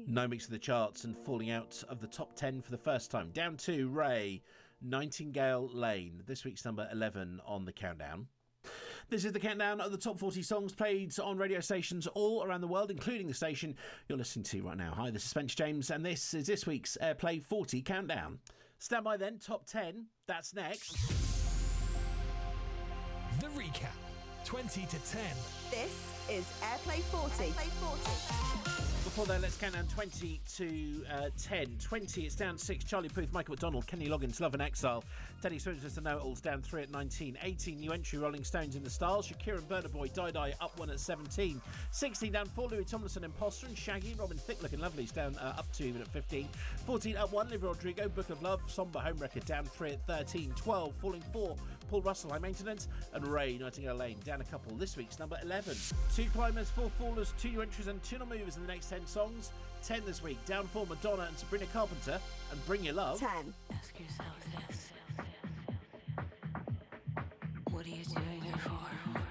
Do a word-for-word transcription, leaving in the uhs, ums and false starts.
No mix of the charts and falling out of the top ten for the first time. Down to Ray, Nightingale Lane, this week's number eleven on the countdown. This is the countdown of the top forty songs played on radio stations all around the world, including the station you're listening to right now. Hi, this is Spencer James, and this is this week's Airplay forty countdown. Stand by then, top ten, that's next. The recap, twenty to ten. This is Airplay forty. Airplay forty. Before that, let's count down twenty to uh, ten. twenty, it's down six. Charlie Puth, Michael McDonald, Kenny Loggins, Love and Exile. Teddy Swims with the Know-It-Alls, down three at nineteen. eighteen, new entry, Rolling Stones in the Stars. Shakira and Burna Boy, Die Die, up one at seventeen. sixteen, down four, Louis Tomlinson, Imposter, and Shaggy and Robin Thicke, Looking Lovely's down uh, up two even at fifteen. fourteen, up one, Olivia Rodrigo, Book of Love, Somber Home Record, down three at thirteen. twelve, falling four, Paul Russell, High Maintenance, and Ray, Nightingale Lane, down a couple. This week's number eleven. Two climbers, four fallers, two new entries, and two non-movers in the next ten songs. ten this week, down four, Madonna and Sabrina Carpenter, and Bring Your Love. ten. Ask yourself this. What are you doing it for?